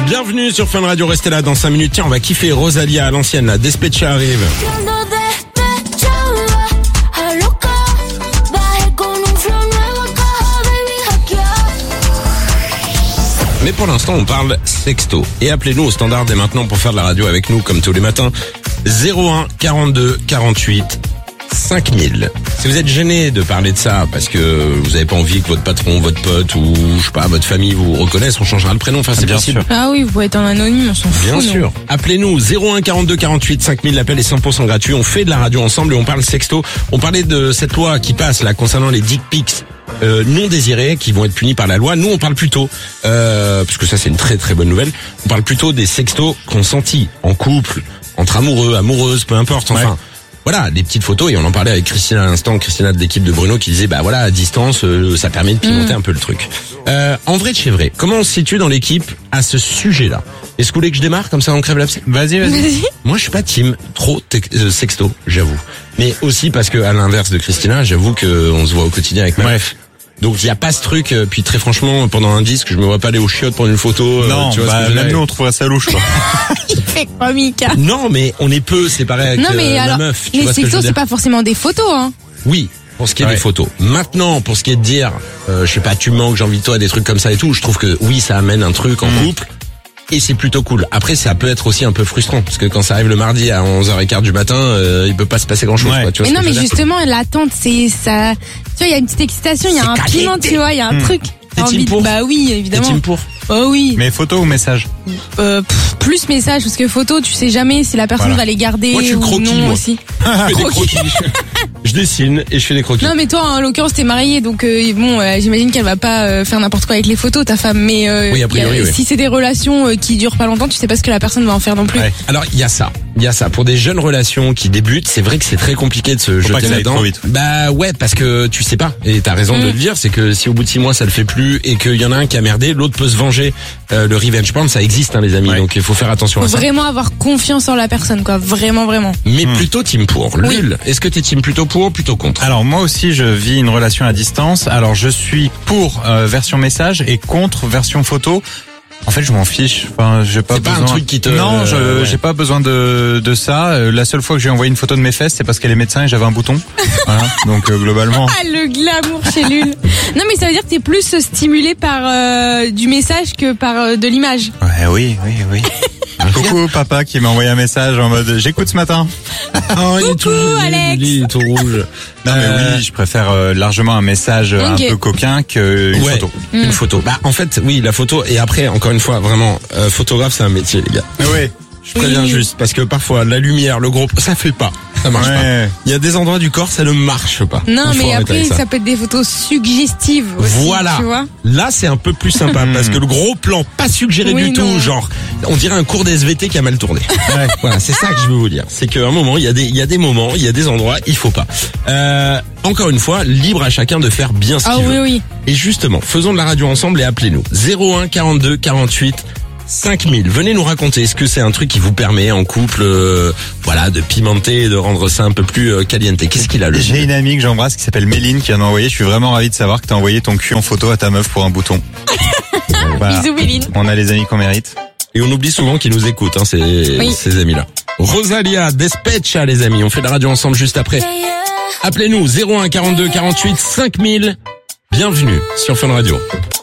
Bienvenue sur Fun Radio, restez là dans 5 minutes. Tiens, on va kiffer Rosalia à l'ancienne, la Despecha arrive. Mais pour l'instant, on parle sexto. Et appelez-nous au standard dès maintenant pour faire de la radio avec nous, comme tous les matins. 01 42 48 5000. Si vous êtes gêné de parler de ça parce que vous n'avez pas envie que votre patron, votre pote ou je sais pas, votre famille vous reconnaisse, on changera le prénom. Enfin, c'est possible. Ah oui, vous pouvez être en anonyme, on s'en fout. Bien sûr. Appelez-nous 01 42 48 5000. L'appel est 100% gratuit. On fait de la radio ensemble et on parle sexto. On parlait de cette loi qui passe là concernant les dick pics. Non désirés qui vont être punis par la loi. Nous on parle plutôt parce que ça c'est une très très bonne nouvelle, on parle plutôt des sextos consentis en couple, entre amoureux, amoureuses, peu importe, enfin voilà, des petites photos. Et on en parlait avec Christina à l'instant, Christina de l'équipe de Bruno, qui disait bah voilà, à distance ça permet de pimenter un peu le truc. En vrai de chez vrai, comment on se situe dans l'équipe à ce sujet-là? Est-ce que vous voulez que je démarre comme ça on crève l'abcès? Vas-y. Moi je suis pas team trop sexto, j'avoue. Mais aussi parce que à l'inverse de Christina, j'avoue que on se voit au quotidien avec ma meuf. Donc il y a pas ce truc, puis très franchement pendant un disque je me vois pas aller aux chiottes prendre une photo. Non, tu vois même nous on trouverait ça louche quoi. Il fait quoi Mika? Non mais on est peu séparés avec ma meuf. Les sextos c'est pas forcément des photos hein. Oui, pour ce qui est des photos. Maintenant pour ce qui est de dire, je sais pas, tu manques, j'ai envie de toi, des trucs comme ça et tout, je trouve que oui ça amène un truc en couple. Et c'est plutôt cool. Après, ça peut être aussi un peu frustrant parce que quand ça arrive le mardi à 11h15 du matin, il peut pas se passer grand-chose. Quoi, tu vois. Mais non, mais justement, l'attente, c'est ça. Tu vois, il y a une petite excitation, il y a un piment, tu vois, il y a un truc. T'es team pour? Bah oui, évidemment. T'es team pour? Oh oui. Mais photo ou message? Plus message, parce que photo, tu sais jamais si la personne va les garder moi, ou croquis, non moi. aussi. Je fais des croquis. Je dessine et je fais des croquis. Non mais toi en l'occurrence t'es marié donc j'imagine qu'elle va pas faire n'importe quoi avec les photos ta femme mais oui, a priori, si c'est des relations qui durent pas longtemps tu sais pas ce que la personne va en faire non plus. Alors il y a ça pour des jeunes relations qui débutent, c'est vrai que c'est très compliqué de se jeter là-dedans. Bah ouais, parce que tu sais pas et t'as raison de le dire, c'est que si au bout de 6 mois ça le fait plus et qu'il y en a un qui a merdé, l'autre peut se venger. Le revenge porn ça existe les amis, donc il faut faire attention à ça. Faut vraiment avoir confiance en la personne quoi, vraiment. Mais plutôt team pour. Lul, est-ce que t'es team plutôt pour ou plutôt contre? Alors moi aussi je vis une relation à distance. Alors je suis pour version message et contre version photo. En fait, je m'en fiche. Enfin, j'ai pas besoin. C'est pas un truc qui te. Non, j'ai pas besoin de ça. La seule fois que j'ai envoyé une photo de mes fesses, c'est parce qu'elle est médecin et j'avais un bouton. Voilà. Donc globalement. Ah le glamour chez Lul. Non mais ça veut dire que t'es plus stimulé par du message que par de l'image. Ouais, oui. Coucou papa qui m'a envoyé un message en mode j'écoute ce matin. Oh, il est tout Alex. il est tout rouge. Non mais oui, je préfère largement un message un peu coquin qu'une photo. Une photo. Bah en fait, oui, la photo et après encore une fois vraiment photographe c'est un métier les gars. Oui. Je préviens juste parce que parfois la lumière, le gros ça fait pas. Ça marche pas. Il y a des endroits du corps, ça ne marche pas. Non, mais après, ça peut être des photos suggestives aussi. Voilà. Tu vois. Là, c'est un peu plus sympa parce que le gros plan, pas suggéré du tout, genre, on dirait un cours d'SVT qui a mal tourné. Voilà, c'est ça que je veux vous dire. C'est qu'à un moment, il y a des moments, il y a des endroits, il faut pas. Encore une fois, libre à chacun de faire bien ce qu'il veut. Oui. Et justement, faisons de la radio ensemble et appelez-nous. 01 42 48 5000. Venez nous raconter, est-ce que c'est un truc qui vous permet en couple de pimenter et de rendre ça un peu plus caliente? Qu'est-ce qu'il a le J'ai une amie que j'embrasse qui s'appelle Méline qui en a envoyé. Je suis vraiment ravi de savoir que t'as envoyé ton cul en photo à ta meuf pour un bouton. Voilà. Bisous Méline. On a les amis qu'on mérite. Et on oublie souvent qu'ils nous écoutent, ces amis-là. Rosalia, Despecha les amis, on fait de la radio ensemble juste après. Appelez-nous 01 42 48 5000. Bienvenue sur Fun Radio.